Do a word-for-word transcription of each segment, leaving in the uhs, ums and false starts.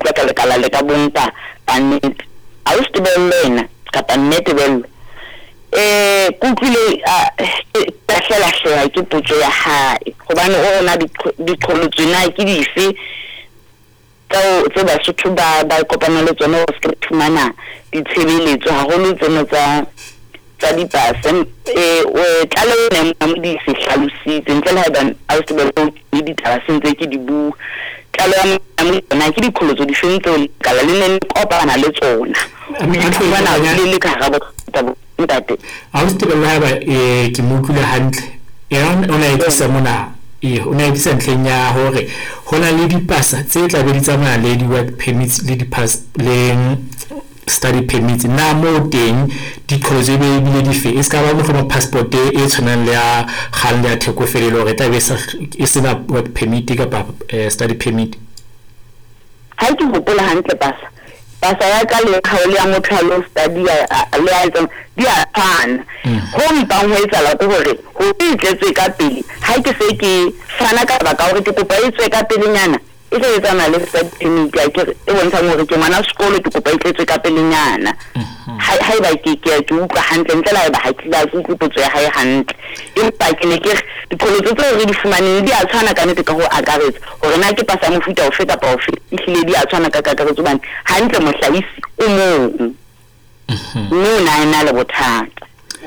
utlwa ka lekala le ka bonta ka nnete a o se tebellena kapa nnete bello eh kutlile a hlela hlela ke potso ya hae hobane o rona diqholotso na ke dife tao tse ba sotho ba ba kopana le tsona o se thumana ditshebeletso haholo tseno tsa tsa dipasa eh o tlale ne mo di se hlalositse ntle le haeba a se bello le ditaba sentse ke di bu tlale ya mo na ke diqholotso di fentse o kala le ne kopana le tsona a bana le le ka rabo ntate a o se bello haeba eh ke mo utlwile hantle yana ona e tsa mona e ona e tsa ntleng ya hore hona le dipasa tse tla be di tsamaya le di work permits le di pass le study permits na mo teng di kholoze be bile di fe e ska ba mo go passport e tshwanang le ya kgang ya thekofelelo re tla be sa e sena work permit ka pa study permit ha ke hopola hantle pasa pasa ya ka le khaole ya motho a lo study le a tsang di a phana ho mpa ho etsala go hore ho itletse ka pele ha ke se ke fana ka ba ka hore ke kopa e tswe ka pele nyana e tla etsana le study permit ya ke e bontsha hore ke ngwana sekolo ke kopa e tletse ka pele nyana ha ha ba ke ke ke utlwa hantle ntle la ba ha ke la ke potso ya hae hantle empa ke ne ke diqholotso tse re di fumaneng di a tshwana ka nnete ka ho akaretsa hore na ke pasa mofuta o fe kapa o fe e hlile di a tshwana ka kakaretso bane hantle mohlahisi o mong no na ena le bothata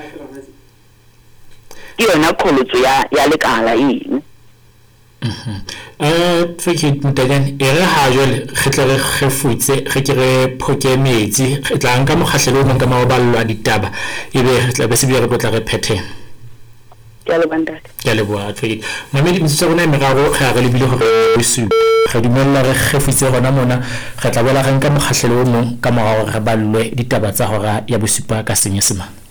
ke yona qholotso ya ya lekala eng eh feke mutagan e re ha jole re tle re gefutse re ke re phoke metsi re tla nka mokgahlelo o nka maballwa ditaba ebe re tla be se bi re tla re phethe ya le bandaka ya le boa feke mamedi mtse bona meraro ga re le bile go re su ga dumella re gefutse gona mona re tla bola re nka mokgahlelo o mong ka morago re ballwe ditaba tsa hora ya bosupa ka senyesema.